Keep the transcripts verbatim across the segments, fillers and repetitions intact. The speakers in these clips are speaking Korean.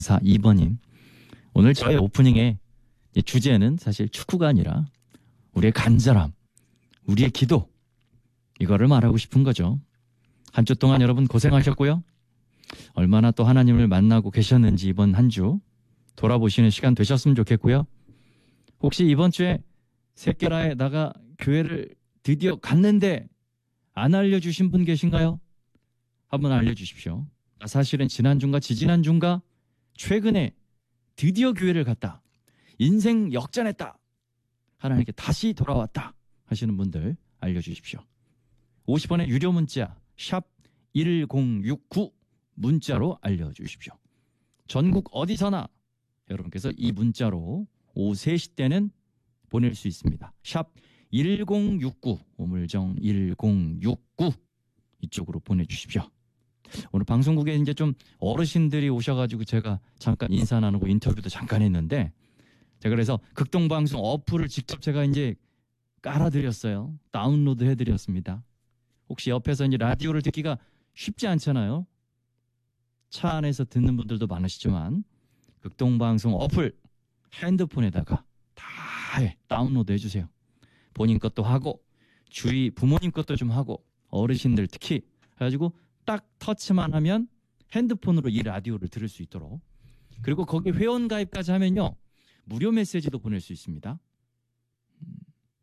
이 번님. 오늘 저의 오프닝의 주제는 사실 축구가 아니라 우리의 간절함, 우리의 기도, 이거를 말하고 싶은 거죠. 한 주 동안 여러분 고생하셨고요. 얼마나 또 하나님을 만나고 계셨는지 이번 한 주 돌아보시는 시간 되셨으면 좋겠고요. 혹시 이번 주에 새끼라에 나가 교회를 드디어 갔는데 안 알려주신 분 계신가요? 한번 알려주십시오. 사실은 지난주인가 지지난주인가 최근에 드디어 교회를 갔다. 인생 역전했다. 하나님께 다시 돌아왔다 하시는 분들 알려주십시오. 오십 원의 유료 문자 샵 일공육구 문자로 알려주십시오. 전국 어디서나 여러분께서 이 문자로 오후 세 시 때는 보낼 수 있습니다. 샵 일공육구 오물정 일공육구 이쪽으로 보내주십시오. 오늘 방송국에 이제 좀 어르신들이 오셔가지고 제가 잠깐 인사 나누고 인터뷰도 잠깐 했는데 제가 그래서 극동방송 어플을 직접 제가 이제 깔아드렸어요. 다운로드 해드렸습니다. 혹시 옆에서 이제 라디오를 듣기가 쉽지 않잖아요. 차 안에서 듣는 분들도 많으시지만 극동방송 어플 핸드폰에다가 다 해, 다운로드 해주세요. 본인 것도 하고 주위 부모님 것도 좀 하고 어르신들 특히 해가지고 딱 터치만 하면 핸드폰으로 이 라디오를 들을 수 있도록, 그리고 거기 회원 가입까지 하면요 무료 메시지도 보낼 수 있습니다. 음.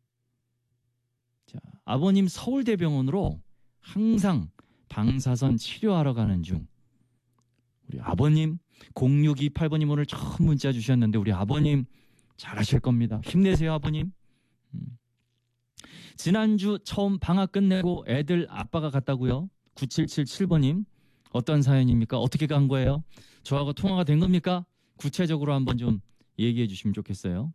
자, 아버님 서울대병원으로 항상 방사선 치료하러 가는 중 우리 아버님 공육이팔 번님 오늘 처음 문자 주셨는데 우리 아버님 잘하실 겁니다. 힘내세요 아버님. 음. 지난주 처음 방학 끝내고 애들 아빠가 갔다고요? 구칠칠칠 번님 어떤 사연입니까? 어떻게 간 거예요? 저하고 통화가 된 겁니까? 구체적으로 한번 좀 얘기해 주시면 좋겠어요.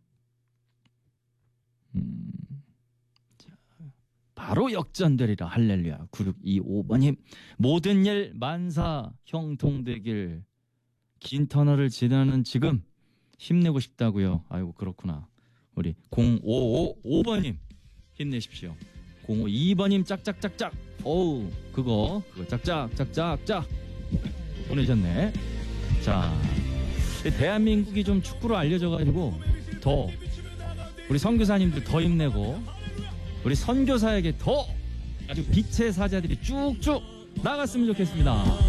음, 자, 바로 역전되리라 할렐루야. 구육이오 번님 모든 일 만사 형통되길, 긴 터널을 지나는 지금 힘내고 싶다고요. 아이고 그렇구나. 우리 공오오오 번님 힘내십시오. 공오이 번님 짝짝짝짝 어우 그거 그거 짝짝짝짝짝 보내셨네. 자, 대한민국이 좀 축구로 알려져가지고 더 우리 선교사님들 더 힘내고 우리 선교사에게 더 아주 빛의 사자들이 쭉쭉 나갔으면 좋겠습니다.